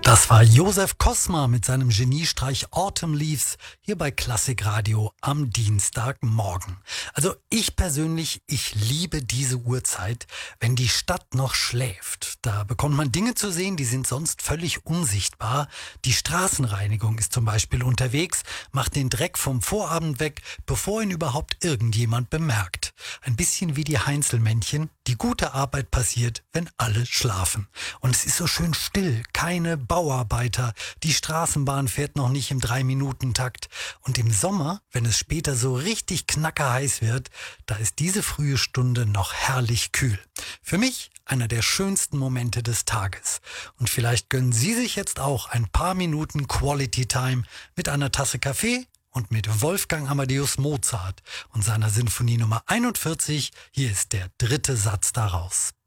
Das war Josef Kosma mit seinem Geniestreich Autumn Leaves hier bei Klassikradio am Dienstagmorgen. Also ich persönlich, ich liebe diese Uhrzeit, wenn die Stadt noch schläft. Da bekommt man Dinge zu sehen, die sind sonst völlig unsichtbar. Die Straßenreinigung ist zum Beispiel unterwegs, macht den Dreck vom Vorabend weg, bevor ihn überhaupt irgendjemand bemerkt. Ein bisschen wie die Heinzelmännchen. Die gute Arbeit passiert, wenn alle schlafen. Und es ist so schön still, keine Bauarbeiter, die Straßenbahn fährt noch nicht im 3-Minuten-Takt. Und im Sommer, wenn es später so richtig knackerheiß wird, da ist diese frühe Stunde noch herrlich kühl. Für mich einer der schönsten Momente des Tages. Und vielleicht gönnen Sie sich jetzt auch ein paar Minuten Quality Time mit einer Tasse Kaffee und mit Wolfgang Amadeus Mozart und seiner Sinfonie Nummer 41. Hier ist der dritte Satz daraus.